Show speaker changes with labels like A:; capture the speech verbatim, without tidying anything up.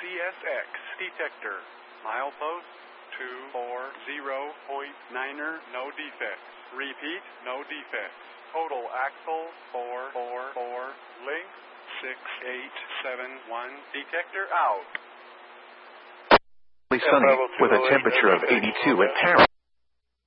A: C S X detector. Milepost two four zero point niner, no defects. Repeat, no defects. Total axle four four four. Length six eight seven one. Detector out.
B: Sunny with a temperature of eighty-two at Paris.